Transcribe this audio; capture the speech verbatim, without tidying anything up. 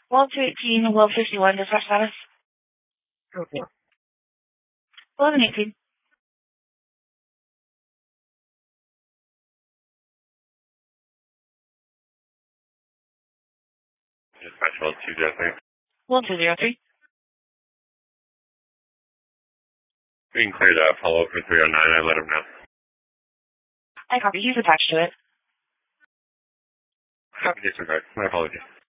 Well two eighteen, Will fifty-one, dispatch status. Okay. eleven eighteen. Dispatch Will two zero three. Will two zero three. We can clear the follow-up for three oh nine. I let him know. I copy. He's attached to it. Copy disregard. My apologies.